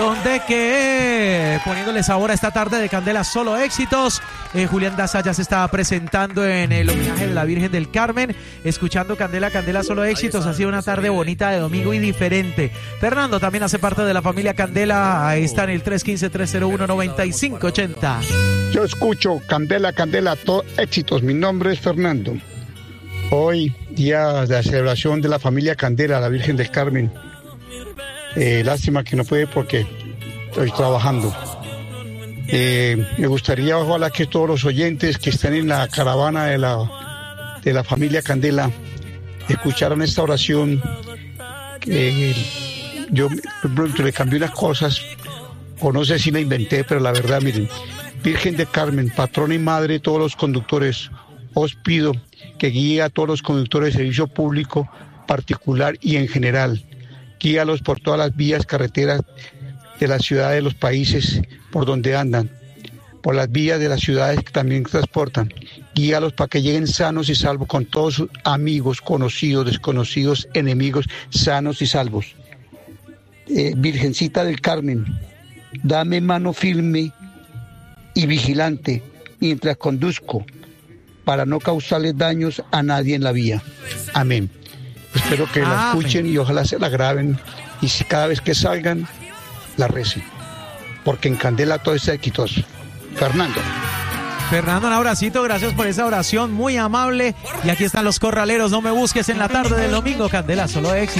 donde que poniéndole sabor a esta tarde de Candela Solo Éxitos. Julián Daza ya se estaba presentando en el homenaje de la Virgen del Carmen, escuchando Candela Solo Éxitos. Ha sido una tarde bonita de domingo y diferente. Fernando también hace parte de la familia Candela, ahí está en el 315-301-9580. Yo escucho Candela, todo éxitos. Mi nombre es Fernando. Hoy, día de la celebración de la familia Candela, la Virgen del Carmen. Lástima que no puede porque estoy trabajando. Me gustaría, ojalá, que todos los oyentes que estén en la caravana de la familia Candela escucharan esta oración. Yo le cambié unas cosas, o no sé si la inventé, pero la verdad, miren: Virgen del Carmen, patrona y madre de todos los conductores, os pido que guíe a todos los conductores de servicio público, particular y en general. Guíalos por todas las vías, carreteras de las ciudades, de los países por donde andan, por las vías de las ciudades que también transportan. Guíalos para que lleguen sanos y salvos, con todos sus amigos, conocidos, desconocidos, enemigos, sanos y salvos. Virgencita del Carmen, dame mano firme y vigilante mientras conduzco, para no causarles daños a nadie en la vía. Amén. Espero que la escuchen y ojalá se la graben, y si cada vez que salgan la recen, porque en Candela todo es exitoso. Fernando, un abracito, gracias por esa oración muy amable. Y aquí están los corraleros, no me busques en la tarde del domingo, Candela Solo Éxito.